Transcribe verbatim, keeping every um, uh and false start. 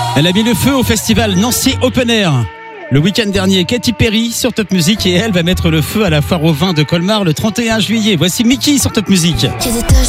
Elle a mis le feu au festival Nancy Open Air le week-end dernier. Katy Perry sur Top Music et elle va mettre le feu à la foire au vin de Colmar le trente et un juillet. Voici Mickey sur Top Music.